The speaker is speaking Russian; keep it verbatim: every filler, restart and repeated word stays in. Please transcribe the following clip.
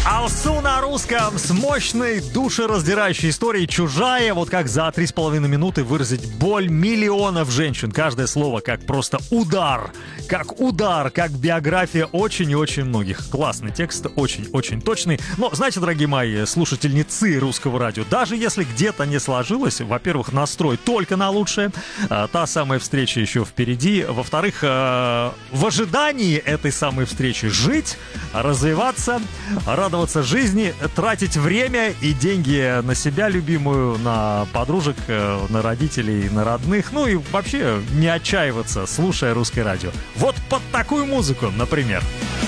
Алсу на русском с мощной душераздирающей историей «Чужая». Вот как за три с половиной минуты выразить боль миллионов женщин. Каждое слово как просто удар. Как удар, как биография очень и очень многих. Классный текст, очень-очень точный. Но, знаете, дорогие мои слушательницы русского радио, даже если где-то не сложилось, во-первых, настрой только на лучшее. Та самая встреча еще впереди. Во-вторых, в ожидании этой самой встречи жить, развиваться, радоваться жизни, тратить время и деньги на себя любимую, на подружек, на родителей, на родных, ну и вообще не отчаиваться, слушая русское радио. Вот под такую музыку, например.